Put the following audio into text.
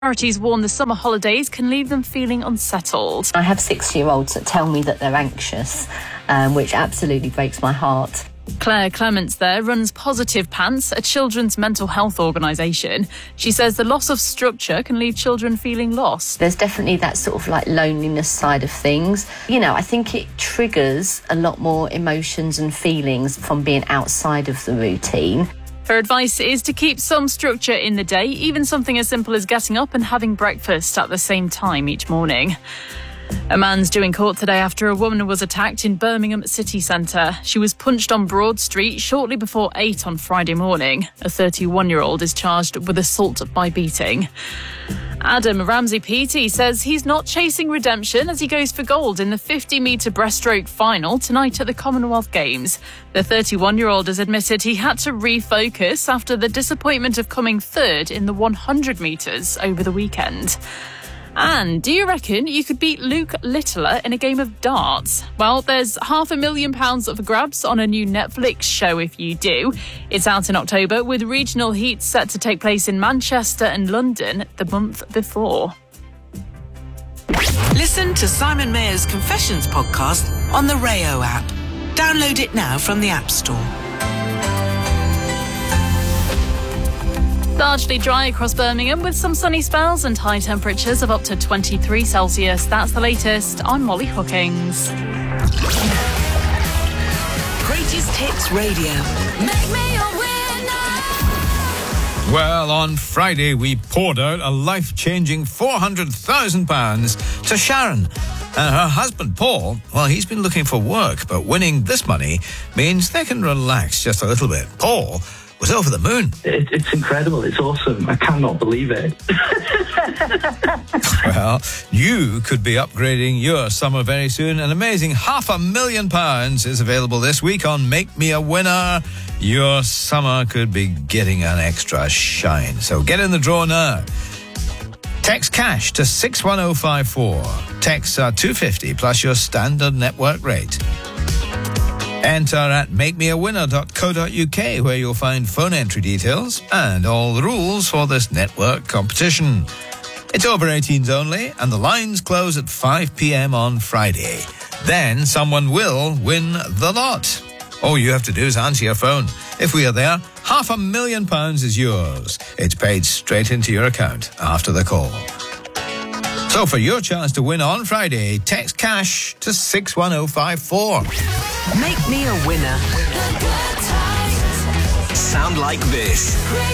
Authorities warn the summer holidays can leave them feeling unsettled. I have 6-year-olds that tell me that they're anxious, which absolutely breaks my heart. Claire Clements there runs Positive Pants, a children's mental health organisation. She says the loss of structure can leave children feeling lost. There's definitely that sort of like loneliness side of things. I think it triggers a lot more emotions and feelings from being outside of the routine. Her advice is to keep some structure in the day, even something as simple as getting up and having breakfast at the same time each morning. A man's due in court today after a woman was attacked in Birmingham city centre. She was punched on Broad Street shortly before 8 on Friday morning. A 31-year-old is charged with assault by beating. Adam Ramsey-Peaty says he's not chasing redemption as he goes for gold in the 50-metre breaststroke final tonight at the Commonwealth Games. The 31-year-old has admitted he had to refocus after the disappointment of coming third in the 100 metres over the weekend. And do you reckon you could beat Luke Littler in a game of darts? Well, there's £500,000 up for grabs on a new Netflix show if you do. It's out in October with regional heats set to take place in Manchester and London the month before. Listen to Simon Mayer's Confessions podcast on the Rayo app. Download it now from the App Store. Largely dry across Birmingham with some sunny spells and high temperatures of up to 23 Celsius. That's the latest. I'm Molly Hookings. Greatest Hits Radio. Make me a winner. Well, on Friday, we poured out a life-changing £400,000 to Sharon. And her husband, Paul, well, he's been looking for work, but winning this money means they can relax just a little bit. Paul was over the moon. It's incredible. It's awesome. I cannot believe it. Well, you could be upgrading your summer very soon. An amazing £500,000 is available this week on Make Me a Winner. Your summer could be getting an extra shine. So get in the draw now. Text cash to 61054. Texts are $2.50 plus your standard network rate. Enter at makemeawinner.co.uk where you'll find phone entry details and all the rules for this network competition. It's over 18s only and the lines close at 5 p.m. on Friday. Then someone will win the lot. All you have to do is answer your phone. If we are there, £500,000 is yours. It's paid straight into your account after the call. So for your chance to win on Friday, text cash to 61054. Make me a winner. Sound like this.